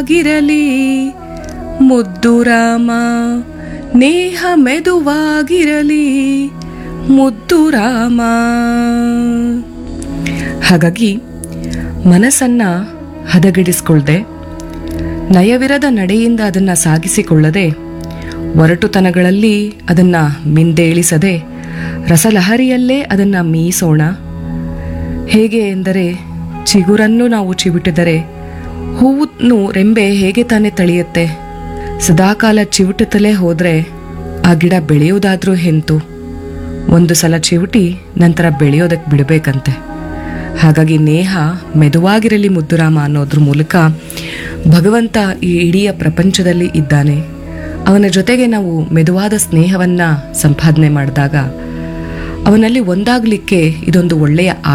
ಗಿರಲಿ ಮುದ್ದು ರಾಮ, ನೇಹ ಮೆದುವಾಗಿರಲಿ ಮುದ್ದು ರಾಮ. ಹಾಗಾಗಿ ಮನಸ್ಸನ್ನ ಹದಗೆಡಿಸ್ಕೊಳ್ದೆ, ನಯವಿರದ ನಡೆಯಿಂದ ಅದನ್ನು ಸಾಗಿಸಿಕೊಳ್ಳದೆ, ಒರಟುತನಗಳಲ್ಲಿ ಅದನ್ನು ಮಿಂದೇಳಿಸದೆ, ರಸಲಹರಿಯಲ್ಲೇ ಅದನ್ನು ಮೀಸೋಣ. ಹೇಗೆ ಎಂದರೆ, ಚಿಗುರನ್ನು ನಾವು ಚಿವುಟಿದರೆ ಹೂವನ್ನು ರೆಂಬೆ ಹೇಗೆ ತಾನೇ ತಳೆಯುತ್ತೆ? ಸದಾಕಾಲ ಚಿವುಟುತ್ತಲೇ ಹೋದರೆ ಆ ಗಿಡ ಬೆಳೆಯೋದಾದ್ರೂ ಎಂತು? ಒಂದು ಸಲ ಚಿವುಟಿ ನಂತರ ಬೆಳೆಯೋದಕ್ಕೆ ಬಿಡಬೇಕಂತೆ. ಹಾಗಾಗಿ ನೇಹ ಮೆದುವಾಗಿರಲಿ ಮುದ್ದುರಾಮ ಅನ್ನೋದ್ರ ಮೂಲಕ ಭಗವಂತ ಈ ಇಡೀ ಪ್ರಪಂಚದಲ್ಲಿ ಇದ್ದಾನೆ. ಅವನ ಜೊತೆಗೆ ನಾವು ಮೆದುವಾದ ಸ್ನೇಹವನ್ನು ಸಂಪಾದನೆ ಮಾಡಿದಾಗ ಅವನಲ್ಲಿ ಒಂದಾಗಲಿಕ್ಕೆ ಇದೊಂದು ಒಳ್ಳೆಯ